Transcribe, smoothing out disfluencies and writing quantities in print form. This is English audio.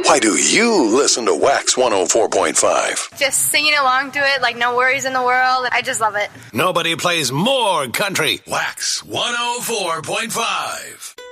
Why do you listen to Wax 104.5? Just singing along to it, like no worries in the world. I just love it. Nobody plays more country. Wax 104.5.